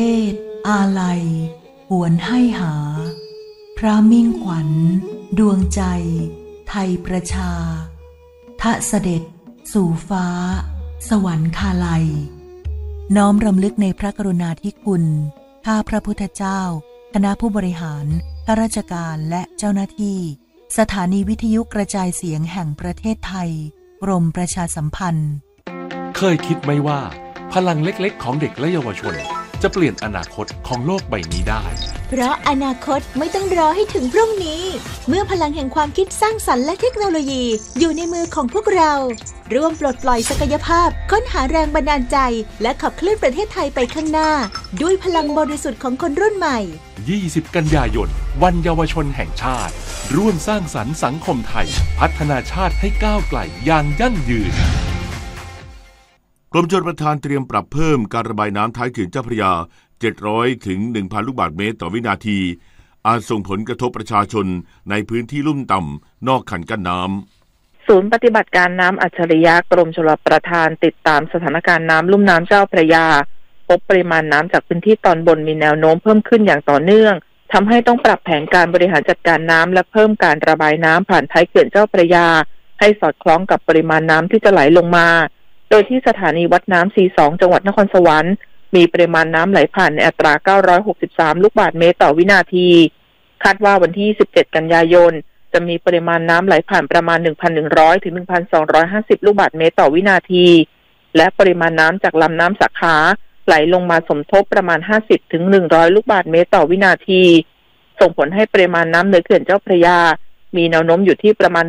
เทศอาลัยหวนให้หาพระมิ่งขวัญดวงใจไทยประชาทะเสด็จสู่ฟ้าสวรรคาลัยน้อมรำลึกในพระกรุณาธิคุณข้าพระพุทธเจ้าคณะผู้บริหารข้าราชการและเจ้าหน้าที่สถานีวิทยุกระจายเสียงแห่งประเทศไทยกรมประชาสัมพันธ์เคยคิดไหมว่าพลังเล็กๆของเด็กและเยาวชนจะเปลี่ยนอนาคตของโลกใบนี้ได้เพราะอนาคตไม่ต้องรอให้ถึงพรุ่งนี้เมื่อพลังแห่งความคิดสร้างสรรค์และเทคโนโลยีอยู่ในมือของพวกเราร่วมปลดปล่อยศักยภาพค้นหาแรงบันดาลใจและขับเคลื่อนประเทศไทยไปข้างหน้าด้วยพลังบริสุทธิ์ของคนรุ่นใหม่ 20 กันยายนวันเยาวชนแห่งชาติร่วมสร้างสรรค์สังคมไทยพัฒนาชาติให้ก้าวไกลอย่างยั่งยืนกรมชลประทานเตรียมปรับเพิ่มการระบายน้ำท้ายเขื่อนเจ้าพระยา700ถึง 1,000 ลูกบาศก์เมตรต่อวินาทีอาจส่งผลกระทบประชาชนในพื้นที่ลุ่มต่ำนอกคันกั้นน้ำศูนย์ปฏิบัติการน้ำอัจฉริยะกรมชลประทานติดตามสถานการณ์น้ำลุ่มน้ำเจ้าพระยาพบปริมาณน้ำจากพื้นที่ตอนบนมีแนวโน้มเพิ่มขึ้นอย่างต่อเนื่องทำให้ต้องปรับแผนการบริหารจัดการน้ำและเพิ่มการระบายน้ำผ่านท้ายเขื่อนเจ้าพระยาให้สอดคล้องกับปริมาณน้ำที่จะไหลลงมาโดยที่สถานีวัดน้ำ C2 จังหวัดนครสวรรค์มีปริมาณน้ำไหลผ่านในอัตรา963ลูกบาศก์เมตรต่อวินาทีคาดว่าวันที่17กันยายนจะมีปริมาณน้ำไหลผ่านประมาณ 1,100 ถึง 1,250 ลูกบาศก์เมตรต่อวินาทีและปริมาณน้ำจากลำน้ำสาขาไหลลงมาสมทบประมาณ50 ถึง 100 ลูกบาศก์เมตรต่อวินาทีส่งผลให้ปริมาณน้ำในเขื่อนเจ้าพระยามีแนวโน้มอยู่ที่ประมาณ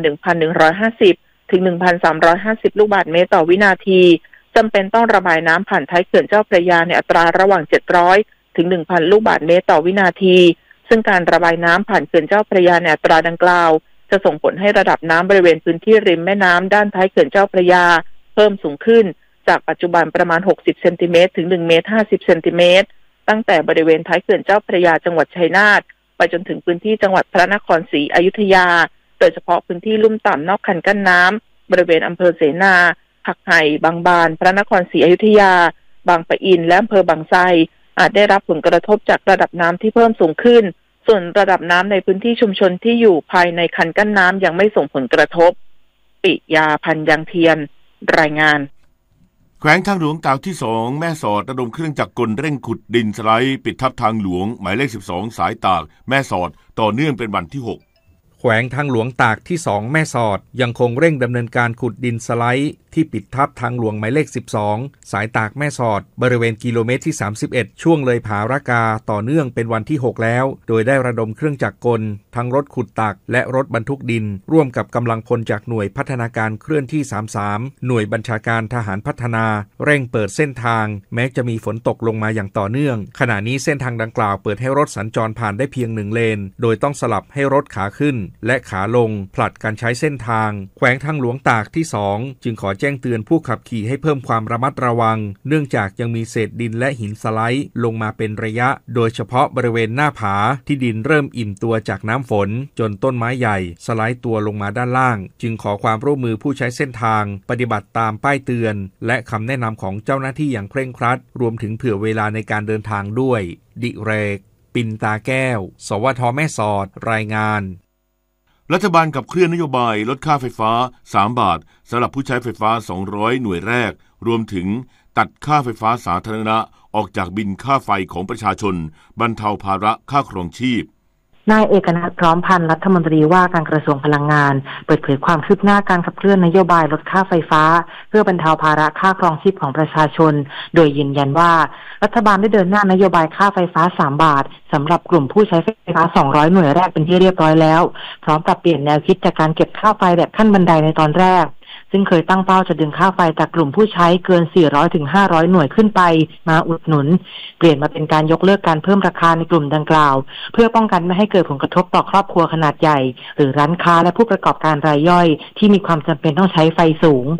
1,150 ถึง 1,350 ลูกบาศก์เมตรต่อวินาทีจำเป็นต้องระบายน้ำผ่านท้ายเขื่อนเจ้าพระยาในอัตราระหว่าง700 ถึง 1,000 ลูกบาศก์เมตรต่อวินาทีซึ่งการระบายน้ำผ่านเขื่อนเจ้าพระยาในอัตราดังกล่าวจะส่งผลให้ระดับน้ำบริเวณพื้นที่ริมแม่น้ำด้านท้ายเขื่อนเจ้าพระยาเพิ่มสูงขึ้นจากปัจจุบันประมาณ60เซนติเมตรถึง1เมตร50เซนติเมตรตั้งแต่บริเวณท้ายเขื่อนเจ้าพระยาจังหวัดชัยนาทไปจนถึงพื้นที่จังหวัดพระนครศรีอยุธยาโดยเฉพาะพื้นที่ลุ่มต่ำนอกคันกั้นน้ำบริเวณอำเภอเสนาผักไห่บางบานพระนครศรีอยุธยาบางปะอินและอำเภอบางไทรอาจได้รับผลกระทบจากระดับน้ำที่เพิ่มสูงขึ้นส่วนระดับน้ำในพื้นที่ชุมชนที่อยู่ภายในคันกั้นน้ำยังไม่ส่งผลกระทบปิยาพันธ์ยังเทียนรายงานแขวงทางหลวงตากที่2แม่สอดระดมเครื่องจักรกลเร่งขุดดินสไลด์ปิดทับทางหลวงหมายเลข12สายตากแม่สอดต่อเนื่องเป็นวันที่6 แขวงทางหลวงตากที่2แม่สอดยังคงเร่งดำเนินการขุดดินสไลด์ที่ปิดทับทางหลวงหมายเลข12สายตากแม่สอดบริเวณกิโลเมตรที่31ช่วงเลยผารากาต่อเนื่องเป็นวันที่6แล้วโดยได้ระดมเครื่องจักรกลทั้งรถขุดตักและรถบรรทุกดินร่วมกับกำลังพลจากหน่วยพัฒนาการเคลื่อนที่33หน่วยบัญชาการทหารพัฒนาเร่งเปิดเส้นทางแม้จะมีฝนตกลงมาอย่างต่อเนื่องขณะนี้เส้นทางดังกล่าวเปิดให้รถสัญจรผ่านได้เพียง1เลนโดยต้องสลับให้รถขาขึ้นและขาลงผลัดการใช้เส้นทางแขวงทางหลวงตากที่2จึงขอแจ้งเตือนผู้ขับขี่ให้เพิ่มความระมัดระวังเนื่องจากยังมีเศษดินและหินสไลด์ลงมาเป็นระยะโดยเฉพาะบริเวณหน้าผาที่ดินเริ่มอิ่มตัวจากน้ำฝนจนต้นไม้ใหญ่สไลด์ตัวลงมาด้านล่างจึงขอความร่วมมือผู้ใช้เส้นทางปฏิบัติตามป้ายเตือนและคำแนะนำของเจ้าหน้าที่อย่างเคร่งครัดรวมถึงเผื่อเวลาในการเดินทางด้วยดิเรกปินตาแก้วสวทแม่สอดรายงานรัฐบาลขับเคลื่อนนโยบายลดค่าไฟฟ้า3บาทสำหรับผู้ใช้ไฟฟ้า200หน่วยแรกรวมถึงตัดค่าไฟฟ้าสาธารณะออกจากบิลค่าไฟของประชาชนบรรเทาภาระค่าครองชีพนายเอกนัทพร้อมพันธ์รัฐมนตรีว่าการกระทรวงพลังงานเปิดเผยความคืบหน้าการขับเคลื่อนนโยบายลดค่าไฟฟ้าเพื่อบรรเทาภาระค่าครองชีพของประชาชนโดยยืนยันว่ารัฐบาลได้เดินหน้านโยบายค่าไฟฟ้า3บาทสำหรับกลุ่มผู้ใช้ไฟฟ้า200หน่วยแรกเป็นที่เรียบร้อยแล้วพร้อมปรับเปลี่ยนแนวคิดจากการเก็บค่าไฟแบบขั้นบันไดในตอนแรกซึ่งเคยตั้งเป้าจะดึงค่าไฟจากกลุ่มผู้ใช้เกิน400ถึง500หน่วยขึ้นไปมาอุดหนุนเปลี่ยนมาเป็นการยกเลิกการเพิ่มราคาในกลุ่มดังกล่าวเพื่อป้องกันไม่ให้เกิดผลกระทบต่อครอบครัวขนาดใหญ่หรือร้านค้าและผู้ประกอบการรายย่อยที่มีความจำเป็นต้องใช้ไฟสูง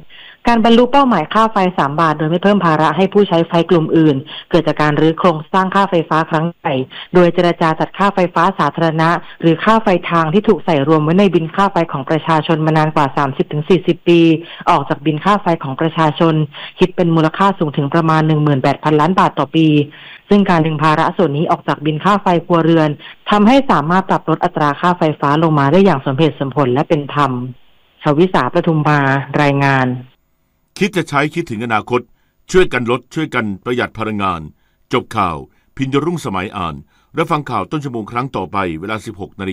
การบรรลุเป้าหมายค่าไฟ3 บาทโดยไม่เพิ่มภาระให้ผู้ใช้ไฟกลุ่มอื่นเกิดจากการรื้อโครงสร้างค่าไฟฟ้าครั้งใหญ่โดยเจรจาตัดค่าไฟฟ้าสาธารณะหรือค่าไฟทางที่ถูกใส่รวมไว้ในบินค่าไฟของประชาชนมานานกว่า 30-40 ปีออกจากบินค่าไฟของประชาชนคิดเป็นมูลค่าสูงถึงประมาณ 18,000 ล้านบาทต่อปีซึ่งการดึงภาระส่วนนี้ออกจากบินค่าไฟครัวเรือนทำให้สามารถปรับลดอัตราค่าไฟฟ้าลงมาได้อย่างสมเหตุสมผลและเป็นธรรมชวิสาประทุมมารายงานคิดจะใช้คิดถึงอนาคตช่วยกันลดช่วยกันประหยัดพลังงานจบข่าวพิญญรุ่งสมัยอ่านและฟังข่าวต้นชั่วโมงครั้งต่อไปเวลา 16:00 น.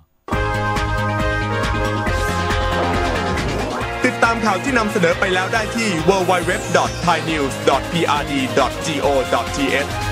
ติดตามข่าวที่นำเสนอไปแล้วได้ที่ www.thainews.prd.go.th